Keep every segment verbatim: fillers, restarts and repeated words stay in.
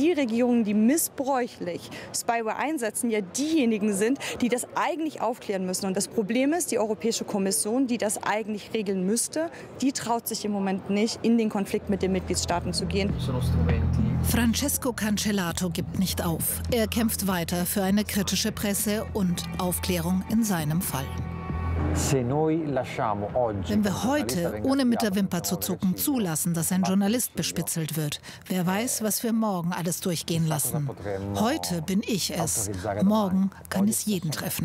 die Regierungen, die missbräuchlich Spyware einsetzen, ja diejenigen sind, die das eigentlich aufklären müssen. Und das Problem ist, die Europäische Kommission, die das eigentlich regeln müsste, die traut sich im Moment nicht, in den Konflikt mit den Mitgliedstaaten zu gehen. Francesco Cancellato gibt nicht auf. Er kämpft weiter für eine kritische Presse und Aufklärung in seinem Fall. Wenn wir heute, ohne mit der Wimper zu zucken, zulassen, dass ein Journalist bespitzelt wird, wer weiß, was wir morgen alles durchgehen lassen. Heute bin ich es, morgen kann es jeden treffen.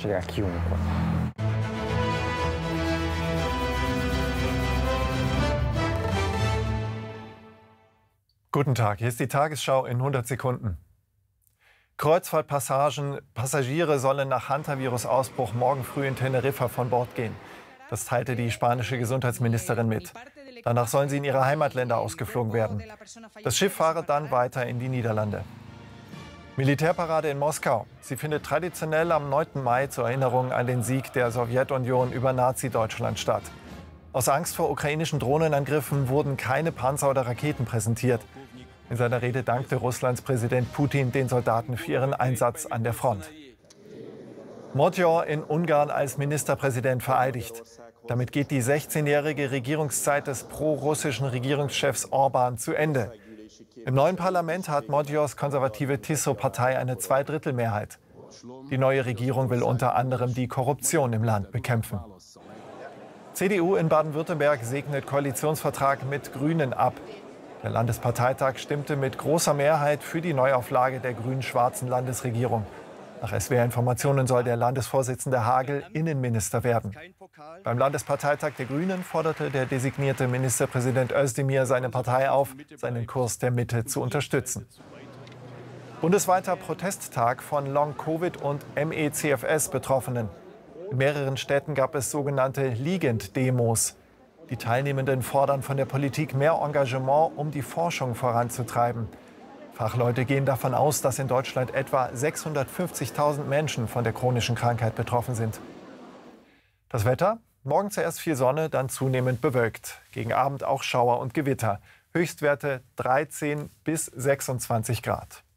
Guten Tag, hier ist die Tagesschau in hundert Sekunden. Kreuzfahrtpassagen, Passagiere sollen nach Hantavirus-Ausbruch morgen früh in Teneriffa von Bord gehen. Das teilte die spanische Gesundheitsministerin mit. Danach sollen sie in ihre Heimatländer ausgeflogen werden. Das Schiff fahre dann weiter in die Niederlande. Militärparade in Moskau. Sie findet traditionell am neunten Mai zur Erinnerung an den Sieg der Sowjetunion über Nazi-Deutschland statt. Aus Angst vor ukrainischen Drohnenangriffen wurden keine Panzer oder Raketen präsentiert. In seiner Rede dankte Russlands Präsident Putin den Soldaten für ihren Einsatz an der Front. Magyar in Ungarn als Ministerpräsident vereidigt. Damit geht die sechzehnjährige Regierungszeit des pro-russischen Regierungschefs Orbán zu Ende. Im neuen Parlament hat Magyars konservative Tiso-Partei eine Zweidrittelmehrheit. Die neue Regierung will unter anderem die Korruption im Land bekämpfen. C D U in Baden-Württemberg segnet Koalitionsvertrag mit Grünen ab. Der Landesparteitag stimmte mit großer Mehrheit für die Neuauflage der grün-schwarzen Landesregierung. Nach S W R-Informationen soll der Landesvorsitzende Hagel Innenminister werden. Beim Landesparteitag der Grünen forderte der designierte Ministerpräsident Özdemir seine Partei auf, seinen Kurs der Mitte zu unterstützen. Bundesweiter Protesttag von Long-Covid- und M E C F S-Betroffenen. In mehreren Städten gab es sogenannte Liegend-Demos. Die Teilnehmenden fordern von der Politik mehr Engagement, um die Forschung voranzutreiben. Fachleute gehen davon aus, dass in Deutschland etwa sechshundertfünfzigtausend Menschen von der chronischen Krankheit betroffen sind. Das Wetter? Morgen zuerst viel Sonne, dann zunehmend bewölkt. Gegen Abend auch Schauer und Gewitter. Höchstwerte dreizehn bis sechsundzwanzig Grad.